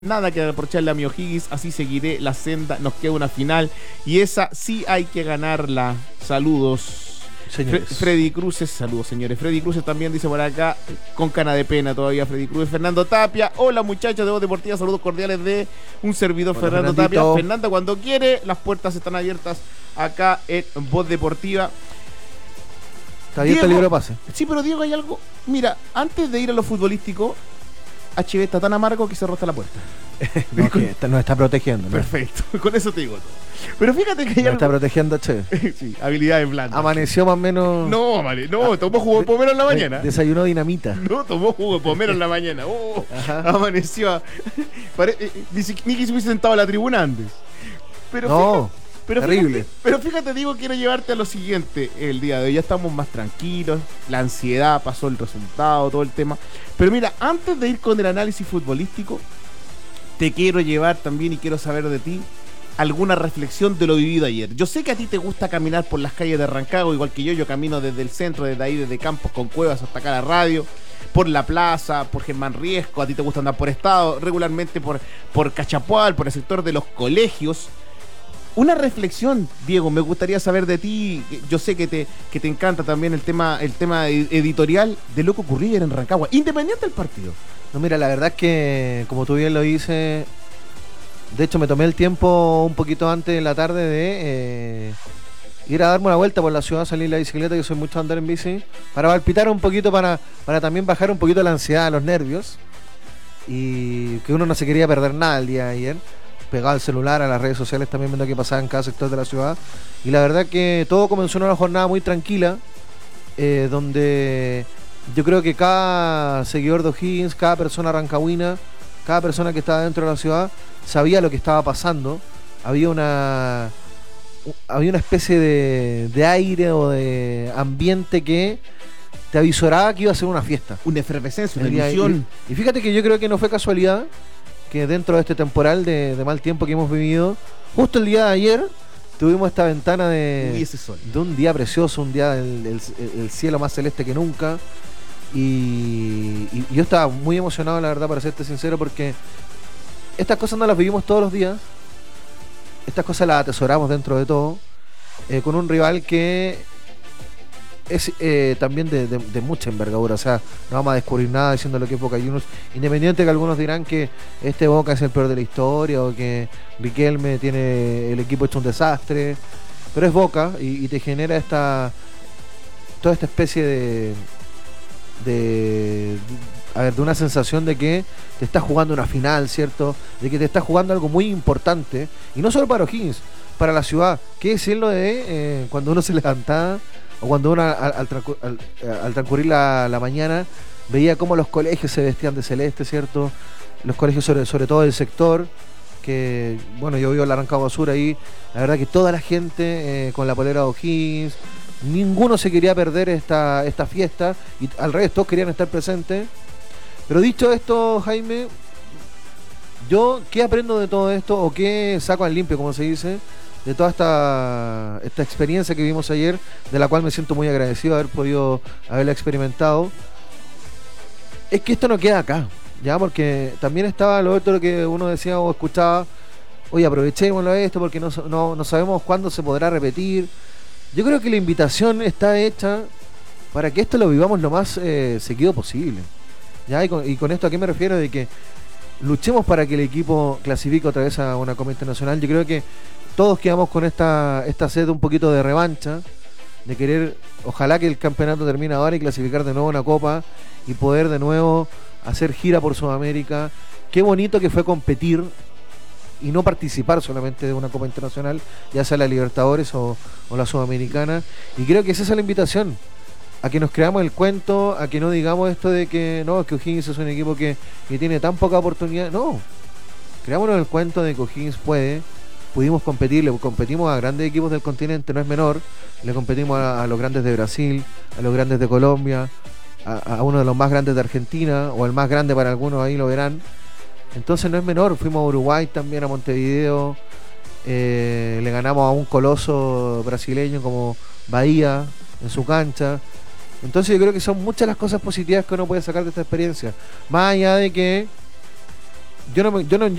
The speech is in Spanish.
Nada que reprocharle a mi O'Higgins, así seguiré la senda, nos queda una final y esa sí hay que ganarla. Saludos. Señores. Freddy Cruces, saludos señores. Freddy Cruces también dice por acá, con cana de pena todavía Freddy Cruces. Fernando Tapia, hola muchachos de Voz Deportiva, saludos cordiales de un servidor. Hola, Fernando Fernandito. Tapia. Fernanda, cuando quiere, las puertas están abiertas acá en Voz Deportiva. Está abierto el Diego, libro de pase. Sí, pero Diego, hay algo. Mira, antes de ir a lo futbolístico, HB está tan amargo que cerró hasta la puerta. No, que nos está protegiendo. ¿no? Perfecto, con eso te digo todo. Pero fíjate que hay Nos está algo. protegiendo, che. Sí, habilidades blandas. Amaneció más o menos. No, vale, no, tomó jugo de pomelo en la mañana. Desayunó dinamita. No, tomó jugo de pomelo en la mañana. Oh, Ajá. amaneció. Ni que se hubiese sentado a la tribuna antes. Pero No, terrible. Pero fíjate, digo, quiero llevarte a lo siguiente el día de hoy. Ya estamos más tranquilos, la ansiedad pasó el resultado, todo el tema. Pero mira, antes de ir con el análisis futbolístico, te quiero llevar también y quiero saber de ti alguna reflexión de lo vivido ayer. Yo sé que a ti te gusta caminar por las calles de Rancagua, igual que yo camino desde el centro, desde ahí, desde Campos con Cuevas hasta acá a la radio, por la plaza, por Germán Riesco, a ti te gusta andar por Estado, regularmente por Cachapual, por el sector de los colegios. Una reflexión, Diego, me gustaría saber de ti. Yo sé que te encanta también el tema editorial de lo que ocurrió ayer en Rancagua, independiente del partido. No, mira, la verdad es que, como tú bien lo dices, de hecho me tomé el tiempo un poquito antes de la tarde de ir a darme una vuelta por la ciudad, salir en la bicicleta, que soy mucho de andar en bici, para palpitar un poquito, para también bajar un poquito la ansiedad, los nervios, y que uno no se quería perder nada el día de ayer, pegado al celular, a las redes sociales también viendo qué pasaba en cada sector de la ciudad, y la verdad que todo comenzó en una jornada muy tranquila, donde yo creo que cada seguidor de O'Higgins, cada persona rancagüina, cada persona que estaba dentro de la ciudad sabía lo que estaba pasando. Había una especie de aire o de ambiente que te avisoraba que iba a ser una fiesta. Una efervescencia, una El día- ilusión. y fíjate que yo creo que no fue casualidad que dentro de este temporal de mal tiempo que hemos vivido, justo el día de ayer tuvimos esta ventana Y de ese sol. un día precioso, un día el cielo más celeste que nunca. Y yo estaba muy emocionado, la verdad, para serte sincero, porque estas cosas no las vivimos todos los días. Estas cosas las atesoramos dentro de todo, con un rival que es también de mucha envergadura. O sea, no vamos a descubrir nada diciendo lo que es Boca Juniors, independiente que algunos dirán que este Boca es el peor de la historia o que Riquelme tiene el equipo hecho un desastre, pero es Boca y te genera toda esta especie de una sensación de que te estás jugando una final, ¿cierto? De que te estás jugando algo muy importante, y no solo para O'Higgins, para la ciudad. ¿Qué decirlo de cuando uno se levantaba o cuando uno al transcurrir la mañana veía cómo los colegios se vestían de celeste, ¿cierto? Los colegios sobre todo del sector, que bueno, yo vivo en la Rancagua Sur ahí, la verdad que toda la gente con la polera de O'Higgins, ninguno se quería perder esta fiesta, y al revés, todos querían estar presentes. Pero dicho esto, Jaime, yo ¿qué aprendo de todo esto o qué saco al limpio, como se dice, de toda esta experiencia que vimos ayer, de la cual me siento muy agradecido de haber podido haberla experimentado? Es que esto no queda acá, ya, porque también estaba lo otro que uno decía o escuchaba: oye, aprovechémoslo esto porque no sabemos cuándo se podrá repetir. Yo creo que la invitación está hecha para que esto lo vivamos lo más seguido posible. ¿Ya? Y con esto, ¿a qué me refiero? De que luchemos para que el equipo clasifique otra vez a una Copa Internacional. Yo creo que todos quedamos con esta sed un poquito de revancha, de querer, ojalá que el campeonato termine ahora y clasificar de nuevo a una Copa y poder de nuevo hacer gira por Sudamérica. Qué bonito que fue competir y no participar solamente de una Copa Internacional, ya sea la Libertadores o la Sudamericana. Y creo que esa es la invitación, a que nos creamos el cuento, a que no digamos esto de que no, que O'Higgins es un equipo que tiene tan poca oportunidad. No, creámonos el cuento de que O'Higgins pudimos competir, le competimos a grandes equipos del continente, no es menor, le competimos a los grandes de Brasil, a los grandes de Colombia, a uno de los más grandes de Argentina, o el más grande para algunos, ahí lo verán. Entonces no es menor, fuimos a Uruguay también, a Montevideo, le ganamos a un coloso brasileño como Bahía en su cancha. Entonces yo creo que son muchas las cosas positivas que uno puede sacar de esta experiencia. Más allá de que yo no